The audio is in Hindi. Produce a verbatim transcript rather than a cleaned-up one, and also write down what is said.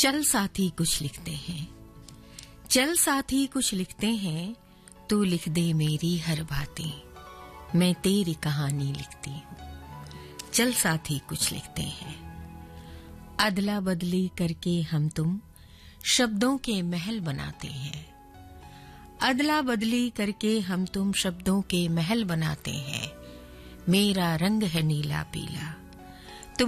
चल साथी कुछ लिखते हैं, चल साथी कुछ लिखते हैं, तू लिख दे मेरी हर बातें, मैं तेरी कहानी लिखती हूँ। चल साथी कुछ लिखते हैं। अदला बदली करके हम तुम शब्दों के महल बनाते हैं, अदला बदली करके हम तुम शब्दों के महल बनाते हैं। मेरा रंग है नीला पीला,